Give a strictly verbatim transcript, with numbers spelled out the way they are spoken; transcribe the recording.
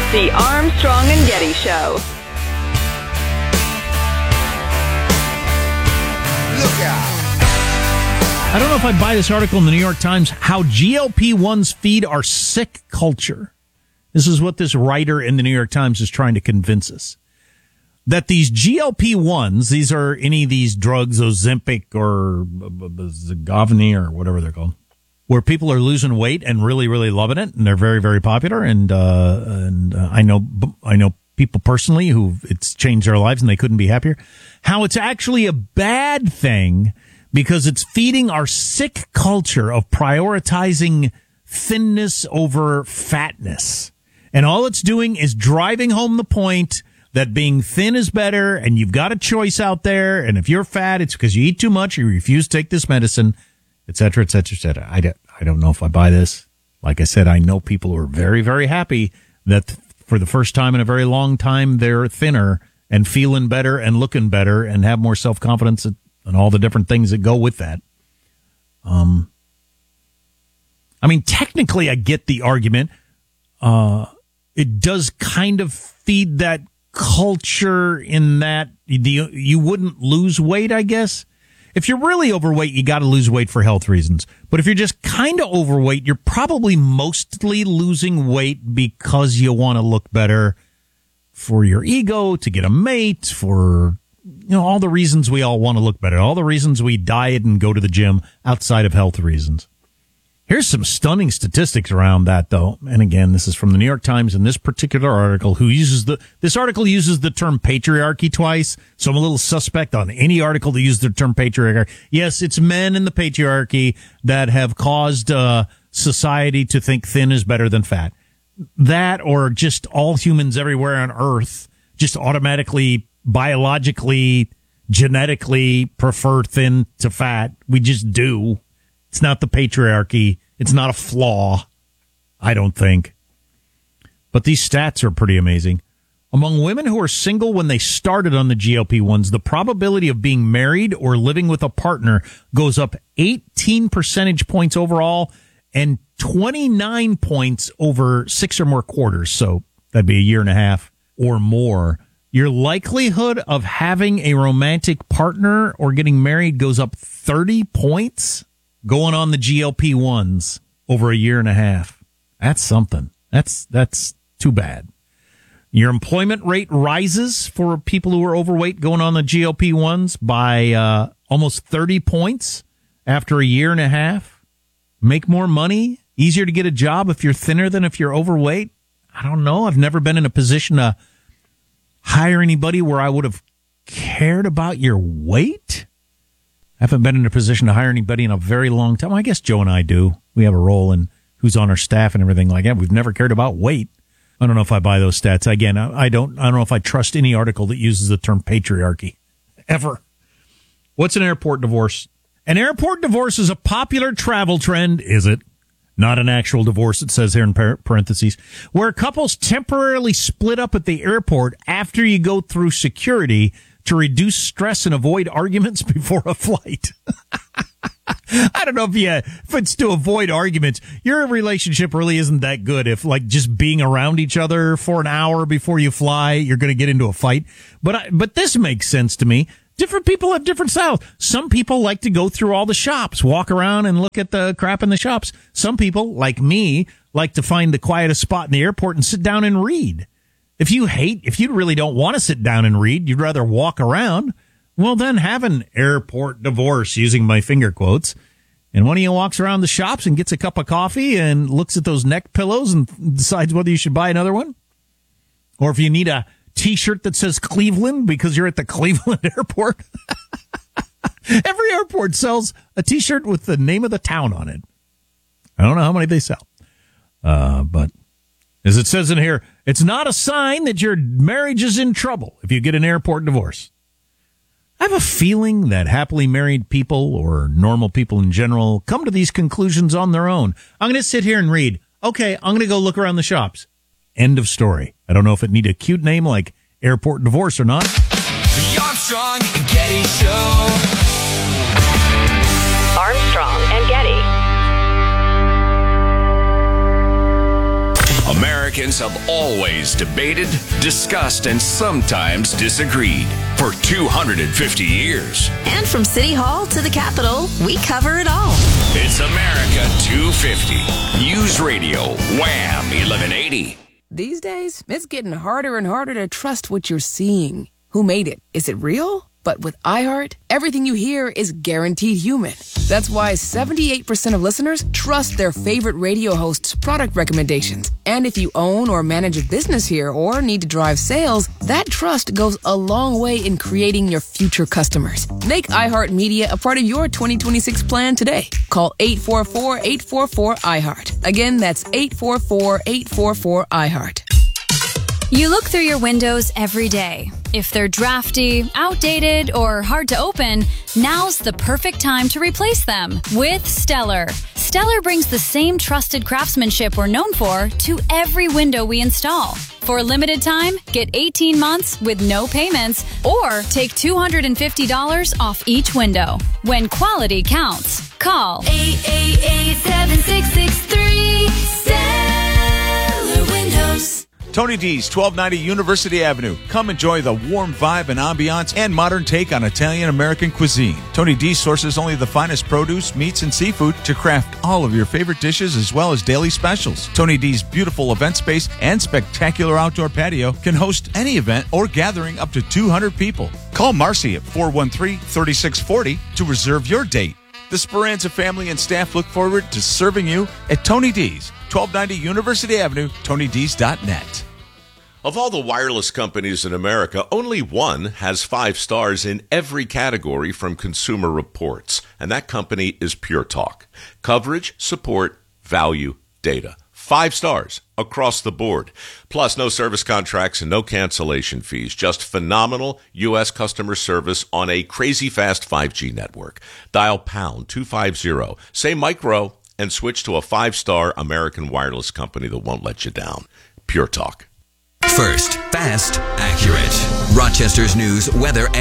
The Armstrong and Getty Show. Look out. I don't know if I buy this article in the New York Times, how G L P ones feed our sick culture. This is what this writer in the New York Times is trying to convince us. That these G L P ones, these are any of these drugs, Ozempic or Zagavni or whatever they're called, where people are losing weight and really, really loving it, and they're very, very popular. And uh, and uh, I know I know people personally who it's changed their lives and they couldn't be happier. How it's actually a bad thing because it's feeding our sick culture of prioritizing thinness over fatness, and all it's doing is driving home the point that being thin is better, and you've got a choice out there. And if you're fat, it's because you eat too much or you refuse to take this medicine, et cetera, et cetera, et cetera. I don't, I don't know if I buy this. Like I said, I know people who are very, very happy that for the first time in a very long time, they're thinner and feeling better and looking better and have more self-confidence and all the different things that go with that. Um, I mean, technically, I get the argument. Uh, it does kind of feed that culture in that you, you wouldn't lose weight, I guess. If you're really overweight, you got to lose weight for health reasons. But if you're just kind of overweight, you're probably mostly losing weight because you want to look better for your ego, to get a mate, for, you know, all the reasons we all want to look better, all the reasons we diet and go to the gym outside of health reasons. Here's some stunning statistics around that, though. And again, this is from the New York Times in this particular article, who uses the, this article uses the term patriarchy twice. So I'm a little suspect on any article that uses the term patriarchy. Yes, it's men in the patriarchy that have caused, uh, society to think thin is better than fat. That, or just all humans everywhere on Earth just automatically, biologically, genetically prefer thin to fat. We just do. It's not the patriarchy. It's not a flaw, I don't think. But these stats are pretty amazing. Among women who are single when they started on the G L P ones, the probability of being married or living with a partner goes up eighteen percentage points overall and twenty-nine points over six or more quarters. So that'd be a year and a half or more. Your likelihood of having a romantic partner or getting married goes up thirty points. Going on the G L P ones over a year and a half. That's something. That's that's too bad. Your employment rate rises for people who are overweight going on the G L P ones by uh, almost thirty points after a year and a half. Make more money. Easier to get a job if you're thinner than if you're overweight. I don't know. I've never been in a position to hire anybody where I would have cared about your weight. I haven't been in a position to hire anybody in a very long time. I guess Joe and I do. We have a role in who's on our staff and everything like that. We've never cared about weight. I don't know if I buy those stats. Again, I don't, I don't know if I trust any article that uses the term patriarchy. Ever. What's an airport divorce? An airport divorce is a popular travel trend, is it? Not an actual divorce, it says here in parentheses, where couples temporarily split up at the airport after you go through security to reduce stress and avoid arguments before a flight. I don't know if you, if it's to avoid arguments. Your relationship really isn't that good if, like, just being around each other for an hour before you fly, you're going to get into a fight. But I, but this makes sense to me. Different people have different styles. Some people like to go through all the shops, walk around and look at the crap in the shops. Some people, like me, like to find the quietest spot in the airport and sit down and read. If you hate, if you really don't want to sit down and read, you'd rather walk around, well, then have an airport divorce, using my finger quotes. And one of you walks around the shops and gets a cup of coffee and looks at those neck pillows and decides whether you should buy another one. Or if you need a T-shirt that says Cleveland because you're at the Cleveland airport. Every airport sells a T-shirt with the name of the town on it. I don't know how many they sell. Uh, but as it says in here, it's not a sign that your marriage is in trouble if you get an airport divorce. I have a feeling that happily married people or normal people in general come to these conclusions on their own. I'm going to sit here and read. Okay, I'm going to go look around the shops. End of story. I don't know if it need a cute name like airport divorce or not. The Armstrong and Getty Show. Armstrong and Getty. Americans have always debated, discussed, and sometimes disagreed for two hundred fifty years. And from City Hall to the Capitol, we cover it all. It's America two fifty. News Radio, Wham eleven eighty. These days, it's getting harder and harder to trust what you're seeing. Who made it? Is it real? But with iHeart, everything you hear is guaranteed human. That's why seventy-eight percent of listeners trust their favorite radio host's product recommendations. And if you own or manage a business here or need to drive sales, that trust goes a long way in creating your future customers. Make iHeart Media a part of your twenty twenty-six plan today. Call eight four four, eight four four, iHeart. Again, that's eight four four, eight four four, iHeart. You look through your windows every day. If they're drafty, outdated, or hard to open, now's the perfect time to replace them with Stellar. Stellar brings the same trusted craftsmanship we're known for to every window we install. For a limited time, get eighteen months with no payments or take two hundred fifty dollars off each window. When quality counts, call eight eight eight, seven six six three, Stellar Windows. Tony D's, twelve ninety University Avenue. Come enjoy the warm vibe and ambiance and modern take on Italian-American cuisine. Tony D sources only the finest produce, meats, and seafood to craft all of your favorite dishes as well as daily specials. Tony D's beautiful event space and spectacular outdoor patio can host any event or gathering up to two hundred people. Call Marcy at four one three, three six four zero to reserve your date. The Speranza family and staff look forward to serving you at Tony D's, twelve ninety University Avenue, tony d's dot net. Of all the wireless companies in America, only one has five stars in every category from Consumer Reports, and that company is Pure Talk. Coverage, support, value, data. Five stars across the board. Plus, no service contracts and no cancellation fees. Just phenomenal U S customer service on a crazy fast five G network. Dial pound two fifty, say micro, and switch to a five-star American wireless company that won't let you down. Pure Talk. First, fast, accurate. Rochester's news, weather, and